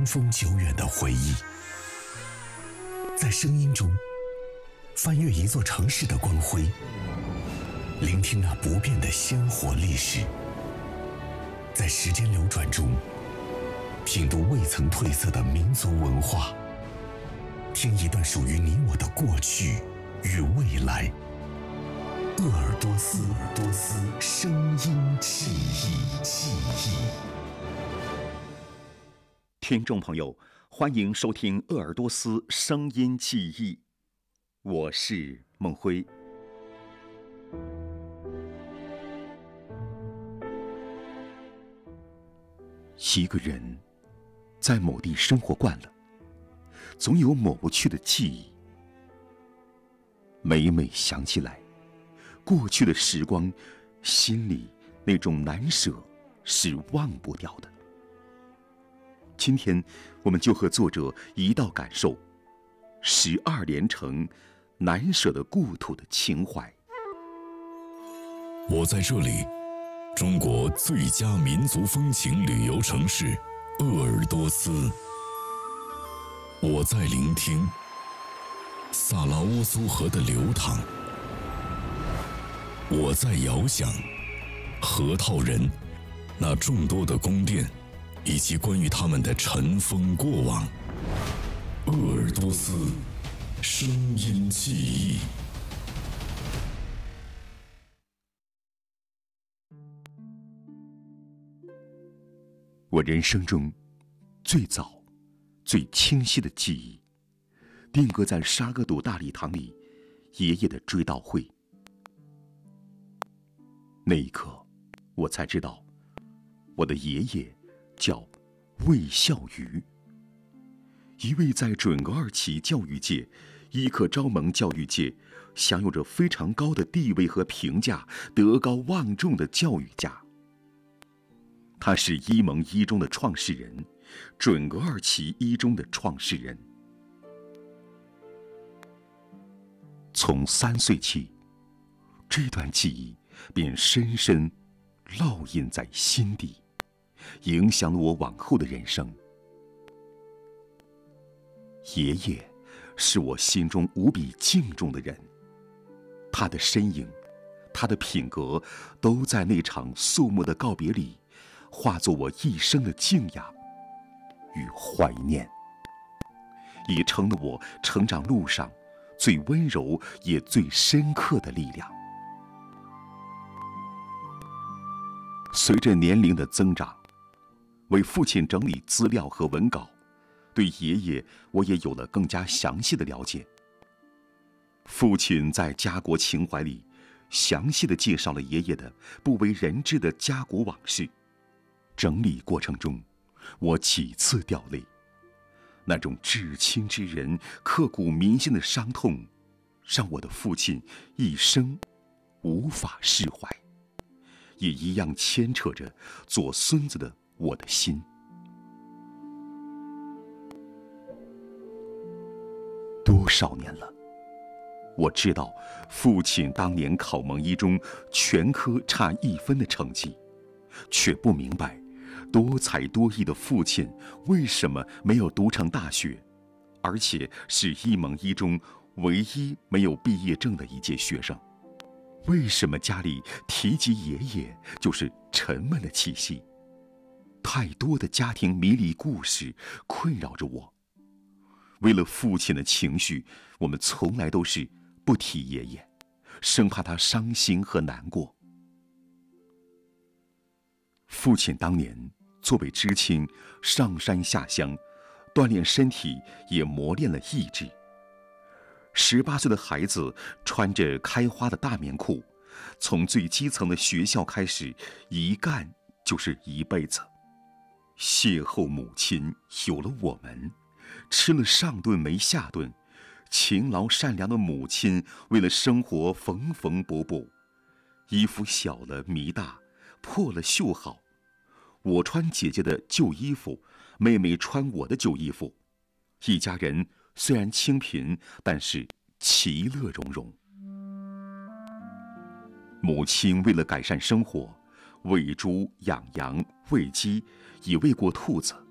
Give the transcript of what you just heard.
风久远的回忆，在声音中翻阅一座城市的光辉，聆听那不变的鲜活历史，在时间流转中品读未曾褪色的民族文化，听一段属于你我的过去与未来。鄂尔多斯声音记忆。 听众朋友，欢迎收听鄂尔多斯声音记忆，我是孟辉。一个人在某地生活惯了，总有抹不去的记忆。每每想起来过去的时光，心里那种难舍是忘不掉的。今天我们就和作者一道感受12连城难舍的故土的情怀。 我在这里，中国最佳民族风情旅游城市鄂尔多斯。我在聆听萨拉乌苏河的流淌。我在遥想河套人那众多的宫殿，以及关于他们的尘封过往。鄂尔多斯声音记忆。 我人生中最早、最清晰的记忆，定格在沙格赌大礼堂里爷爷的追悼会。那一刻，我才知道，我的爷爷叫魏孝瑜，一位在准噶尔旗教育界、伊克昭盟教育界享有着非常高的地位和评价、德高望重的教育家。他是伊盟一中的创始人，准噶尔旗一中的创始人。从3岁起，这段记忆便深深烙印在心底，影响了我往后的人生。爷爷是我心中无比敬重的人，他的身影，他的品格，都在那场肃穆的告别里化作我一生的敬仰与怀念，也成了我成长路上最温柔也最深刻的力量。随着年龄的增长，为父亲整理资料和文稿，对爷爷我也有了更加详细的了解。父亲在家国情怀里详细地介绍了爷爷的不为人知的家国往事。整理过程中，我几次掉泪，那种至亲之人刻骨铭心的伤痛，让我的父亲一生无法释怀，也一样牵扯着做孙子的我的心。多少年了，我知道父亲当年考盟一中全科差1分的成绩，却不明白多才多艺的父亲为什么没有读成大学，而且是伊盟一中唯一没有毕业证的一届学生。为什么家里提及爷爷就是沉闷的气息？太多的家庭迷离故事困扰着我。为了父亲的情绪，我们从来都是不提爷爷，生怕他伤心和难过。父亲当年作为知青，上山下乡，锻炼身体，也磨练了意志。18岁的孩子穿着开花的大棉裤，从最基层的学校开始，一干就是一辈子。邂逅母亲，有了我们，吃了上顿没下顿，勤劳善良的母亲为了生活缝缝补补，衣服小了弥大，破了绣好。我穿姐姐的旧衣服，妹妹穿我的旧衣服，一家人虽然清贫，但是其乐融融。母亲为了改善生活，喂猪、养羊、喂鸡，也喂过兔子。